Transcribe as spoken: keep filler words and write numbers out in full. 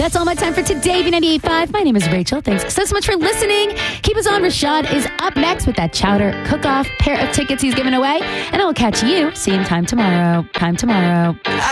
That's all my time for today, B ninety-eight point five. My name is Rachel. Thanks so, so much for listening. Keep us on. Rashad is up next with that Chowder cook-off pair of tickets he's giving away. And I will catch you same time tomorrow. Time tomorrow.